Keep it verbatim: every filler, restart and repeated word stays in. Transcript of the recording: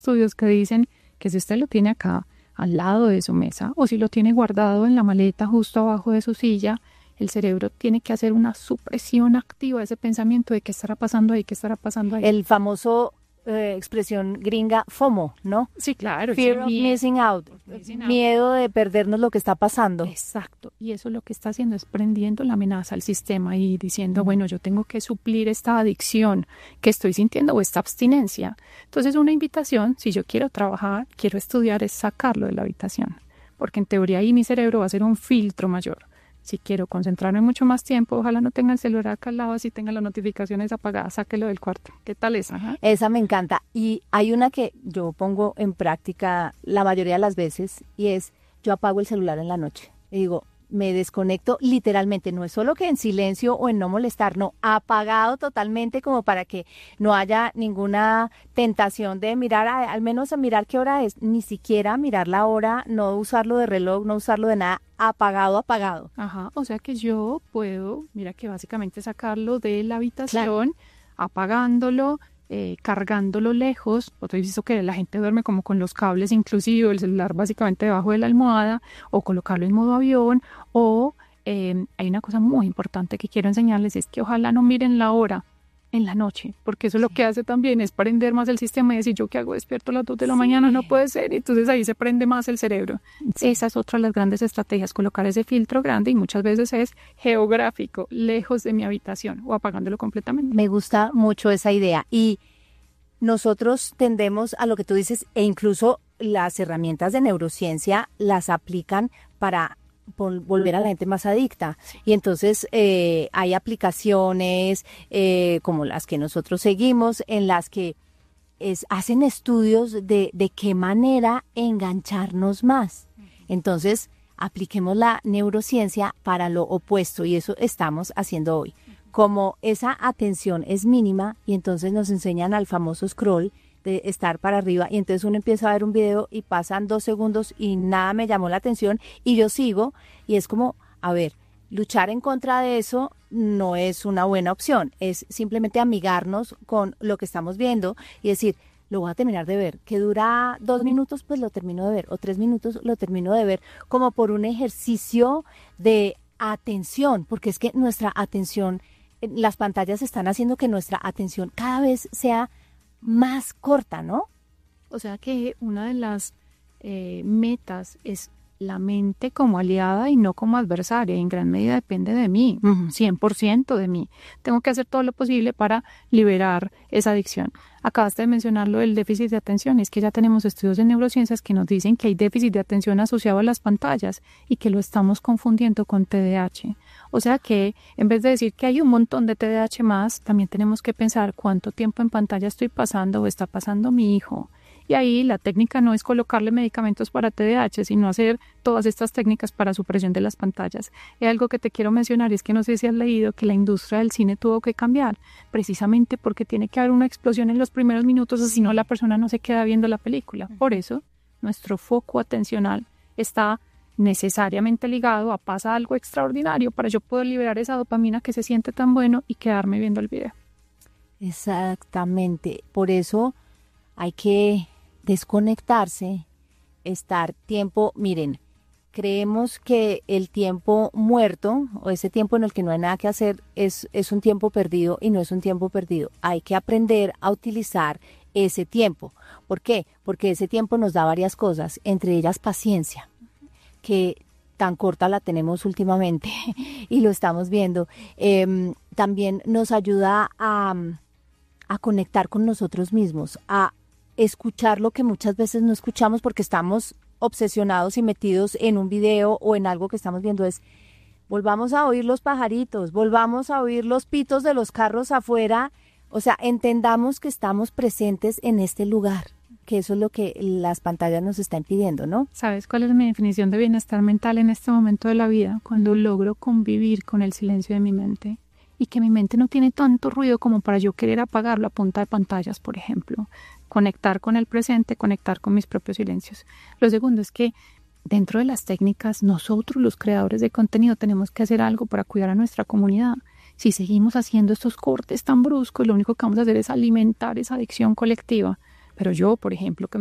estudios que dicen que si usted lo tiene acá al lado de su mesa o si lo tiene guardado en la maleta justo abajo de su silla, el cerebro tiene que hacer una supresión activa de ese pensamiento de qué estará pasando ahí, qué estará pasando ahí. El famoso eh, expresión gringa FOMO, ¿no? Sí, claro. Fear of missing out. missing out. Miedo de perdernos lo que está pasando. Exacto. Y eso lo que está haciendo es prendiendo la amenaza al sistema y diciendo, bueno, yo tengo que suplir esta adicción que estoy sintiendo o esta abstinencia. Entonces, una invitación, si yo quiero trabajar, quiero estudiar, es sacarlo de la habitación. Porque en teoría ahí mi cerebro va a ser un filtro mayor. Si quiero concentrarme mucho más tiempo, ojalá no tenga el celular acá al lado, si tenga las notificaciones apagadas, sáquelo del cuarto. ¿Qué tal esa? Ajá. Esa me encanta. Y hay una que yo pongo en práctica la mayoría de las veces y es, yo apago el celular en la noche. Y digo, me desconecto literalmente, no es solo que en silencio o en no molestar, no, apagado totalmente como para que no haya ninguna tentación de mirar, a, al menos a mirar qué hora es, ni siquiera mirar la hora, no usarlo de reloj, no usarlo de nada, apagado, apagado. Ajá, o sea que yo puedo, mira que básicamente sacarlo de la habitación, claro, apagándolo, Eh, cargándolo lejos. Otro visto que la gente duerme como con los cables, inclusive el celular básicamente debajo de la almohada, o colocarlo en modo avión, o eh, hay una cosa muy importante que quiero enseñarles, es que ojalá no miren la hora en la noche, porque eso sí, lo que hace también es prender más el sistema y decir, yo qué hago despierto a las dos de la sí. mañana, no puede ser, entonces ahí se prende más el cerebro. Sí. Esa es otra de las grandes estrategias, colocar ese filtro grande y muchas veces es geográfico, lejos de mi habitación o apagándolo completamente. Me gusta mucho esa idea y nosotros tendemos a lo que tú dices e incluso las herramientas de neurociencia las aplican para volver a la gente más adicta. Y entonces eh, hay aplicaciones eh, como las que nosotros seguimos en las que es, hacen estudios de, de qué manera engancharnos más. Entonces apliquemos la neurociencia para lo opuesto y eso estamos haciendo hoy. Como esa atención es mínima y entonces nos enseñan al famoso scroll de estar para arriba y entonces uno empieza a ver un video y pasan dos segundos y nada me llamó la atención y yo sigo y es como, a ver, luchar en contra de eso no es una buena opción, es simplemente amigarnos con lo que estamos viendo y decir, lo voy a terminar de ver, que dura dos minutos, pues lo termino de ver, o tres minutos lo termino de ver, como por un ejercicio de atención, porque es que nuestra atención, las pantallas están haciendo que nuestra atención cada vez sea más corta, ¿no? O sea que una de las eh, metas es la mente como aliada y no como adversaria. En gran medida depende de mí, uh-huh. cien por ciento de mí. Tengo que hacer todo lo posible para liberar esa adicción. Acabaste de mencionar lo del déficit de atención. Es que ya tenemos estudios de neurociencias que nos dicen que hay déficit de atención asociado a las pantallas y que lo estamos confundiendo con T D A H. O sea que en vez de decir que hay un montón de T D A H más, también tenemos que pensar cuánto tiempo en pantalla estoy pasando o está pasando mi hijo. Y ahí la técnica no es colocarle medicamentos para T D A H, sino hacer todas estas técnicas para supresión de las pantallas. Y algo que te quiero mencionar es que no sé si has leído que la industria del cine tuvo que cambiar, precisamente porque tiene que haber una explosión en los primeros minutos, o si no la persona no se queda viendo la película. Por eso, nuestro foco atencional está necesariamente ligado a pasa algo extraordinario para yo poder liberar esa dopamina que se siente tan bueno y quedarme viendo el video. Exactamente. Por eso hay que desconectarse, estar tiempo, miren, creemos que el tiempo muerto o ese tiempo en el que no hay nada que hacer es, es un tiempo perdido y no es un tiempo perdido. Hay que aprender a utilizar ese tiempo. ¿Por qué? Porque ese tiempo nos da varias cosas, entre ellas paciencia, que tan corta la tenemos últimamente y lo estamos viendo. Eh, también nos ayuda a, a conectar con nosotros mismos, a escuchar lo que muchas veces no escuchamos porque estamos obsesionados y metidos en un video o en algo que estamos viendo. Es, volvamos a oír los pajaritos, volvamos a oír los pitos de los carros afuera, o sea, entendamos que estamos presentes en este lugar, que eso es lo que las pantallas nos están pidiendo, ¿no? ¿Sabes cuál es mi definición de bienestar mental en este momento de la vida? Cuando logro convivir con el silencio de mi mente y que mi mente no tiene tanto ruido como para yo querer apagarlo a punta de pantallas, por ejemplo. Conectar con el presente, conectar con mis propios silencios. Lo segundo es que dentro de las técnicas, nosotros los creadores de contenido tenemos que hacer algo para cuidar a nuestra comunidad. Si seguimos haciendo estos cortes tan bruscos, lo único que vamos a hacer es alimentar esa adicción colectiva. Pero yo, por ejemplo, que